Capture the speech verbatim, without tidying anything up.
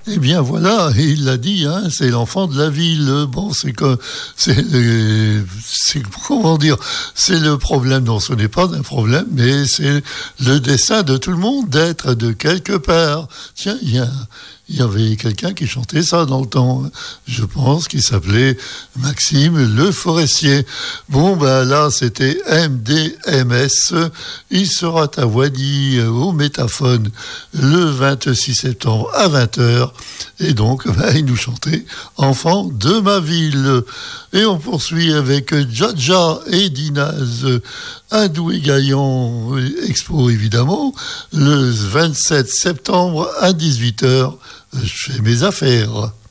Eh bien voilà, il l'a dit, hein, c'est l'enfant de la ville. Bon, c'est que c'est, euh, c'est comment dire, c'est le problème. Non, ce n'est pas un problème, mais c'est le destin de tout le monde d'être de quelque part. Tiens, il y a Il y avait quelqu'un qui chantait ça dans le temps, je pense, qui s'appelait Maxime Le Forestier. Bon, ben là, c'était M D M S. Il sera à Wadi au Métaphone le vingt-six septembre à vingt heures. Et donc, ben, il nous chantait Enfant de ma ville. Et on poursuit avec Djadja et Dinaz à Douai-Gaillon Expo, évidemment, le vingt-sept septembre à dix-huit heures. Je fais mes affaires.